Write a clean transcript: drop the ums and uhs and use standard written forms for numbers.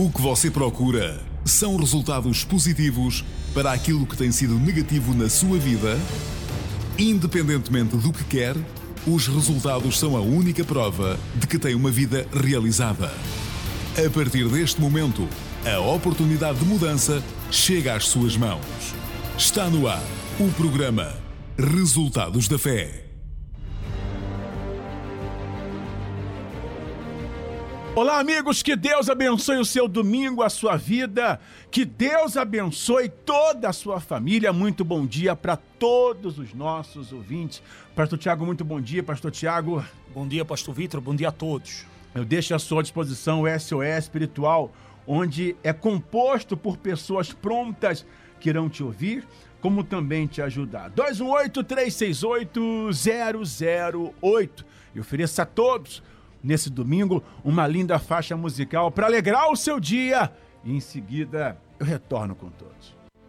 O que você procura são resultados positivos para aquilo que tem sido negativo na sua vida? Independentemente do que quer, os resultados são a única prova de que tem uma vida realizada. A partir deste momento, a oportunidade de mudança chega às suas mãos. Está no ar o programa Resultados da Fé. Olá, amigos, que Deus abençoe o seu domingo, a sua vida, que Deus abençoe toda a sua família. Muito bom dia para todos os nossos ouvintes. Pastor Tiago, muito bom dia, Pastor Tiago. Bom dia, Pastor Vitor, bom dia a todos. Eu deixo à sua disposição o SOS Espiritual, onde é composto por pessoas prontas que irão te ouvir, como também te ajudar. 218-368-008. E ofereço a todos, nesse domingo, uma linda faixa musical para alegrar o seu dia. E em seguida, eu retorno com todos.